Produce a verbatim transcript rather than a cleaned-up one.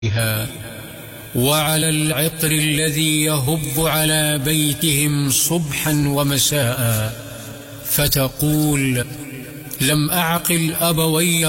وعلى العطر الذي يهب على بيتهم صبحا ومساء، فتقول: لم أعقل أبوي